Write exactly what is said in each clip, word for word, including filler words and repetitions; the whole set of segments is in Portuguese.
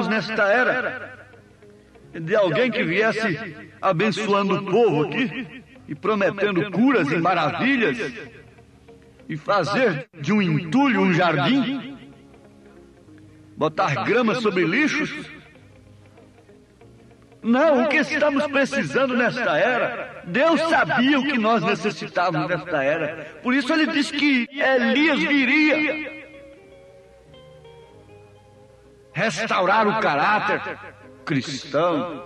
nesta era de alguém que viesse abençoando o povo aqui e prometendo curas e maravilhas e fazer de um entulho um jardim, botar grama sobre lixos. Não, o que estamos precisando nesta era, Deus sabia o que nós necessitávamos nesta era. Por isso ele disse que Elias viria restaurar o caráter cristão,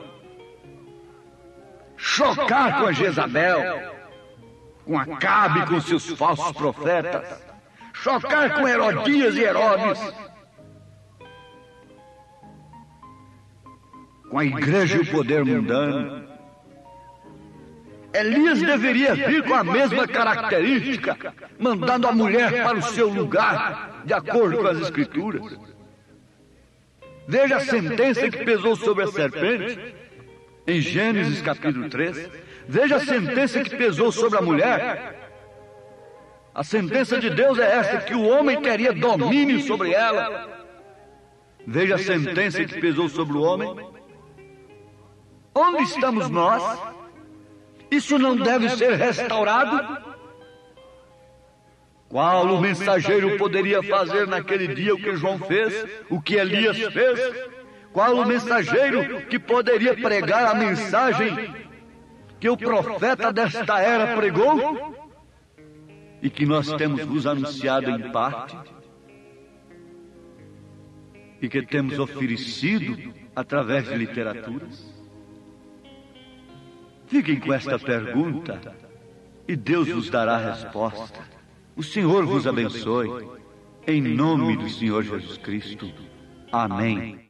chocar com a Jezabel, com Acabe e com seus falsos profetas, chocar com Herodias e Herodes, com a igreja e o poder mundano. Elias deveria vir com a mesma característica, mandando a mulher para o seu lugar, de acordo com as Escrituras. Veja a sentença que pesou sobre a serpente, em Gênesis capítulo três. Veja a sentença que pesou sobre a mulher. A sentença de Deus é esta, que o homem teria domínio sobre ela. Veja a sentença que pesou sobre o homem. Onde estamos nós? Isso não deve ser restaurado? Qual o mensageiro poderia fazer naquele dia o que João fez, o que Elias fez? Qual o mensageiro que poderia pregar a mensagem que o profeta desta era pregou e que nós temos vos anunciado em parte e que temos oferecido através de literaturas? Fiquem com esta pergunta e Deus vos dará a resposta. O Senhor vos abençoe, em nome do Senhor Jesus Cristo. Amém.